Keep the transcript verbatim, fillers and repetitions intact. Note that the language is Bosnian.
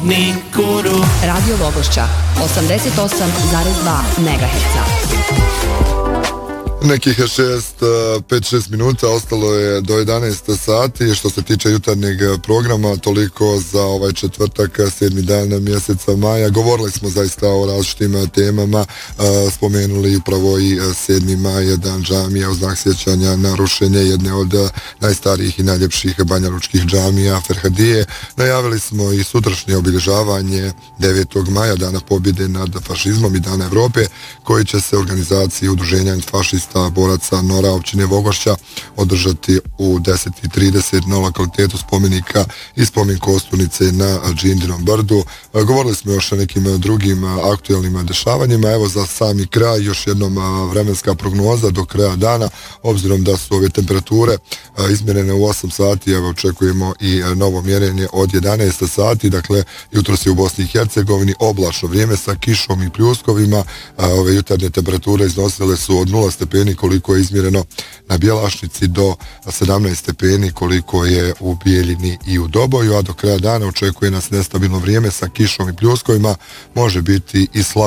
Radio Logošća, osamdeset osam zarez dva megaherca. Nekih šest, pet šest minuta, ostalo je do jedanaest sati. Što se tiče jutarnjeg programa, toliko za ovaj četvrtak, sedmi dan mjeseca maja. Govorili smo zaista o različitim temama, spomenuli upravo i sedmi maj, dan džamija u znak sjećanja na rušenje jedne od najstarijih i najljepših banjalučkih džamija, Ferhadije. Najavili smo i sutrašnje obilježavanje devetog maja, dana pobjede nad fašizmom i dana Evrope, koji će se organizaciji udruženja antifašista boraca Nora općine Vogošća održati u deset i trideset na lokalitetu spomenika i spomen kosturnice na Džindinom brdu. Govorili smo još o nekim drugim aktualnim dešavanjima. Evo za sami kraj još jednom vremenska prognoza do kraja dana, obzirom da su ove temperature izmjerene u osam sati, evo očekujemo i novo mjerenje od jedanaest sati, dakle jutro se u Bosni i Hercegovini oblačno vrijeme sa kišom i pljuskovima. Ove jutarnje temperature iznosile su od nula stepeni koliko je izmjereno na Bjelašnici do sedamnaest stepeni koliko je u Bijeljini i u Doboju, a do kraja dana očekuje nas nestabilno vrijeme sa kišom i pljuskovima, može biti i slab